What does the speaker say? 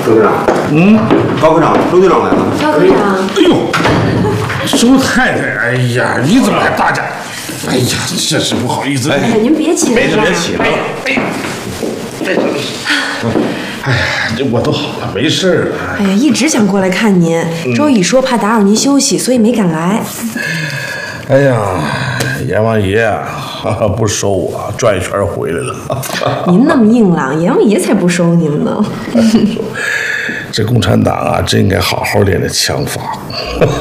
周队长，高科长，周队长来了。 高科长， 哎呦，周太太，哎呀，你怎么还大家？哎呀，这是不好意思。 哎，您别起来。 没事，别起了。 哎呀，这我都好了，没事了。 哎呀，一直想过来看您，周乙说怕打扰您休息，所以没敢来。 哎呀，阎王爷啊，不收我，转一圈回来了。 您那么硬朗，阎王爷才不收您呢。 这共产党啊，真应该好好练练枪法。